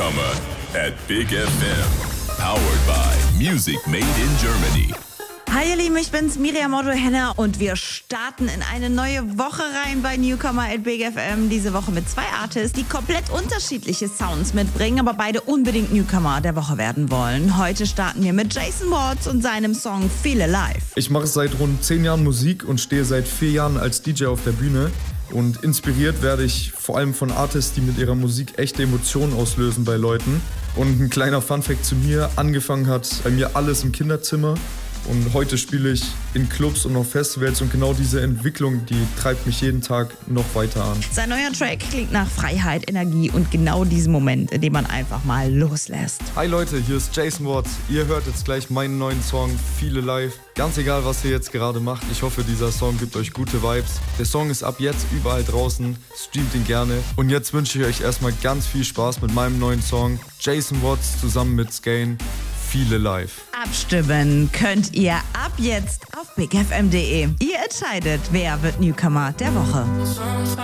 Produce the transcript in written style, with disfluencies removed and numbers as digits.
Newcomer at Big FM. Powered by Music Made in Germany. Hi ihr Lieben, ich bin's Miriam Otto-Henner und wir starten in eine neue Woche rein bei Newcomer at Big FM. Diese Woche mit 2 Artists, die komplett unterschiedliche Sounds mitbringen, aber beide unbedingt Newcomer der Woche werden wollen. Heute starten wir mit Jason Watts und seinem Song Feel Alive. Ich mache seit rund 10 Jahren Musik und stehe seit 4 Jahren als DJ auf der Bühne. Und inspiriert werde ich vor allem von Artists, die mit ihrer Musik echte Emotionen auslösen bei Leuten. Und ein kleiner Funfact zu mir: Angefangen hat bei mir alles im Kinderzimmer. Und heute spiele ich in Clubs und auf Festivals und genau diese Entwicklung, die treibt mich jeden Tag noch weiter an. Sein neuer Track klingt nach Freiheit, Energie und genau diesem Moment, in dem man einfach mal loslässt. Hi Leute, hier ist Jason Watts. Ihr hört jetzt gleich meinen neuen Song Feel Alive. Ganz egal, was ihr jetzt gerade macht, ich hoffe, dieser Song gibt euch gute Vibes. Der Song ist ab jetzt überall draußen, streamt ihn gerne. Und jetzt wünsche ich euch erstmal ganz viel Spaß mit meinem neuen Song. Jason Watts zusammen mit Skane. Feel Alive. Abstimmen könnt ihr ab jetzt auf bigfm.de. Ihr entscheidet, wer wird Newcomer der Woche.